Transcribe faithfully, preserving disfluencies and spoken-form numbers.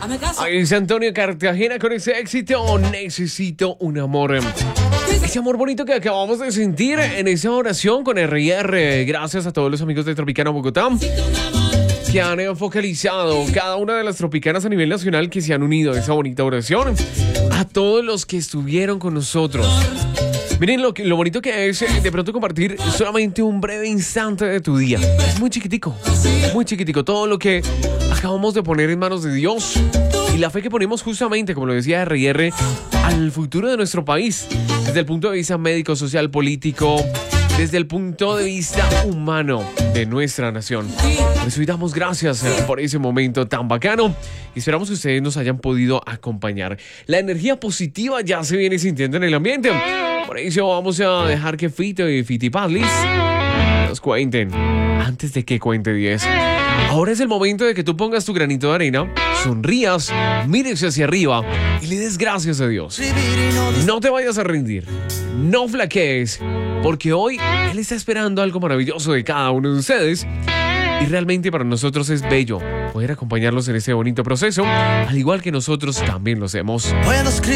Ahí dice Antonio Cartagena con ese éxito. Necesito un amor. Ese amor bonito que acabamos de sentir en esa oración con R R. Gracias a todos los amigos de Tropicana Bogotá que han focalizado cada una de las tropicanas a nivel nacional que se han unido a esa bonita oración. A todos los que estuvieron con nosotros. Miren lo, que, lo bonito que es de pronto compartir solamente un breve instante de tu día. Es muy chiquitico, muy chiquitico. Todo lo que acabamos de poner en manos de Dios y la fe que ponemos justamente, como lo decía R R, al futuro de nuestro país. Desde el punto de vista médico, social, político, desde el punto de vista humano de nuestra nación. Por eso damos gracias por ese momento tan bacano y esperamos que ustedes nos hayan podido acompañar. La energía positiva ya se viene sintiendo en el ambiente. Por eso vamos a dejar que Fito y Fitipaldis nos cuenten antes de que cuente diez. Ahora es el momento de que tú pongas tu granito de arena, sonrías, mires hacia arriba y le des gracias a Dios. No te vayas a rendir, no flaquees, porque hoy Él está esperando algo maravilloso de cada uno de ustedes y realmente para nosotros es bello poder acompañarlos en este bonito proceso, al igual que nosotros también lo hacemos.